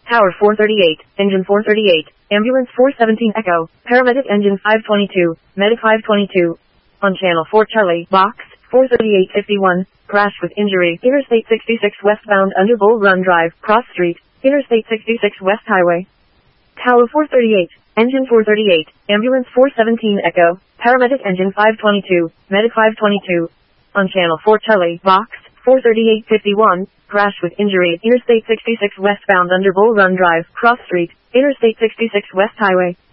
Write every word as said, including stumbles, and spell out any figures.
Tower four thirty-eight, Engine four thirty-eight, Ambulance four seventeen Echo, Paramedic Engine five twenty-two, Medic five twenty-two. On Channel four Charlie, Box, four thirty-eight fifty-one, crash with injury, Interstate sixty-six westbound under Bull Run Drive, Cross Street, Interstate sixty-six West Highway. Tower four thirty-eight, Engine four thirty-eight, Ambulance four seventeen Echo, Paramedic Engine five twenty-two, Medic five twenty-two. On Channel four Charlie, Box, four thirty-eight fifty-one, crash with injury, Interstate sixty-six westbound under Bull Run Drive, Cross Street, Interstate sixty-six West Highway.